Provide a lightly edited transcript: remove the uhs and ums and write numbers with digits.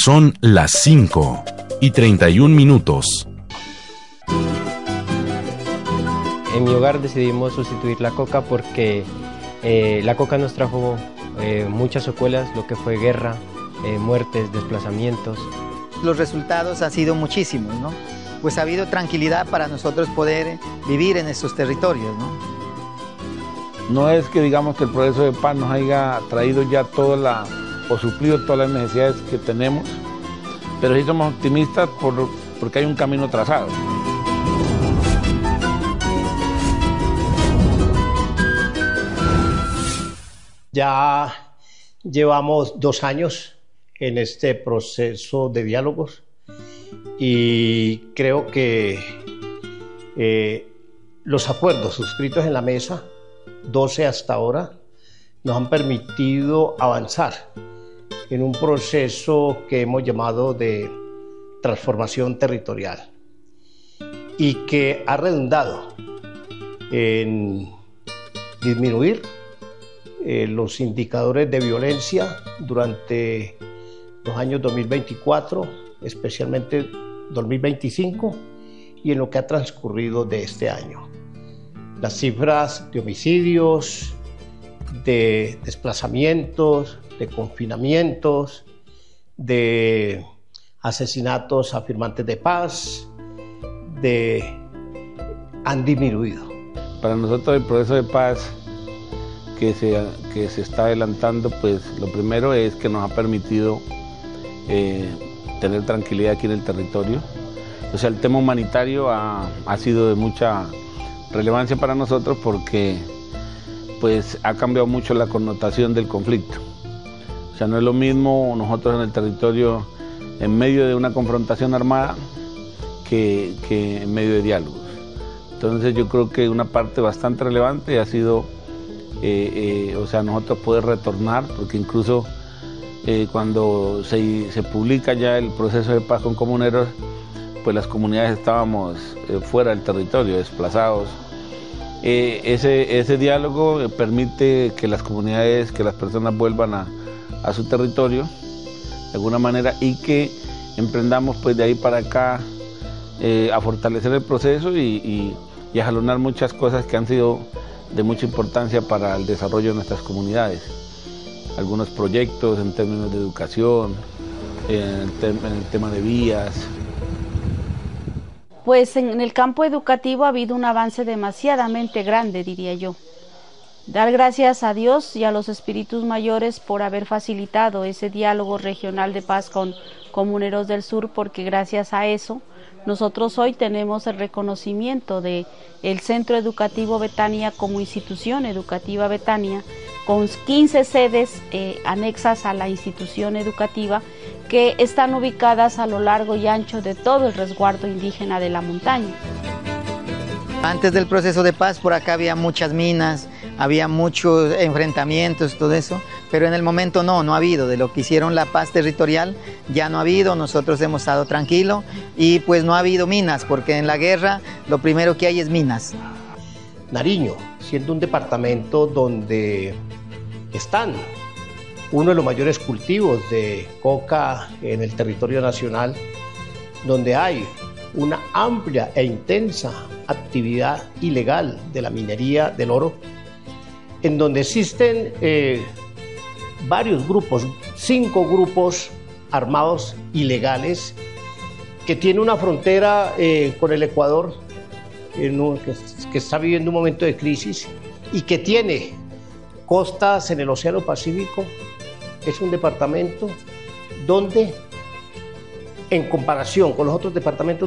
Son las 5:31. En mi hogar decidimos sustituir la coca porque la coca nos trajo muchas secuelas, lo que fue guerra, muertes, desplazamientos. Los resultados han sido muchísimos, ¿no? Pues ha habido tranquilidad para nosotros poder vivir en estos territorios, ¿no? No es que digamos que el proceso de paz nos haya traído ya o suplido todas las necesidades que tenemos, pero sí somos optimistas porque hay un camino trazado. Ya llevamos 2 años en este proceso de diálogos y creo que los acuerdos suscritos en la mesa, 12 hasta ahora, nos han permitido avanzar en un proceso que hemos llamado de transformación territorial y que ha redundado en disminuir los indicadores de violencia durante los años 2024, especialmente 2025, y en lo que ha transcurrido de este año. Las cifras de homicidios, de desplazamientos, de confinamientos, de asesinatos a firmantes de paz, han disminuido. Para nosotros el proceso de paz que se está adelantando, pues lo primero es que nos ha permitido tener tranquilidad aquí en el territorio. O sea, el tema humanitario ha sido de mucha relevancia para nosotros porque pues ha cambiado mucho la connotación del conflicto. O sea, no es lo mismo nosotros en el territorio en medio de una confrontación armada que en medio de diálogos. Entonces yo creo que una parte bastante relevante ha sido nosotros poder retornar, porque incluso cuando se publica ya el proceso de paz con comuneros, pues las comunidades estábamos fuera del territorio, desplazados. Ese diálogo permite que las comunidades, que las personas vuelvan a su territorio de alguna manera y que emprendamos pues de ahí para acá a fortalecer el proceso y a jalonar muchas cosas que han sido de mucha importancia para el desarrollo de nuestras comunidades. Algunos proyectos en términos de educación, en el tema de vías. Pues en el campo educativo ha habido un avance demasiadamente grande, diría yo. Dar gracias a Dios y a los espíritus mayores por haber facilitado ese diálogo regional de paz con Comuneros del Sur, porque gracias a eso nosotros hoy tenemos el reconocimiento de el Centro Educativo Betania como institución educativa Betania, con 15 sedes anexas a la institución educativa que están ubicadas a lo largo y ancho de todo el resguardo indígena de la montaña. Antes del proceso de paz por acá había muchas minas, había muchos enfrentamientos, todo eso, pero en el momento no ha habido. De lo que hicieron la paz territorial ya no ha habido, nosotros hemos estado tranquilos y pues no ha habido minas, porque en la guerra lo primero que hay es minas. Nariño, siendo un departamento donde están uno de los mayores cultivos de coca en el territorio nacional, donde hay una amplia e intensa actividad ilegal de la minería del oro, en donde existen varios grupos, 5 grupos armados ilegales que tiene una frontera con el Ecuador que está viviendo un momento de crisis y que tiene costas en el Océano Pacífico. Es un departamento donde, en comparación con los otros departamentos